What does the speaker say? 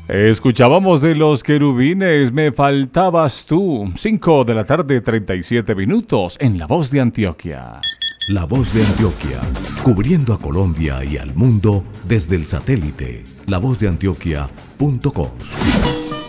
Escuchábamos de los querubines, me faltabas tú. 5 de la tarde, 37 minutos, en La Voz de Antioquia. La Voz de Antioquia, cubriendo a Colombia y al mundo desde el satélite, lavozdeantioquia.com.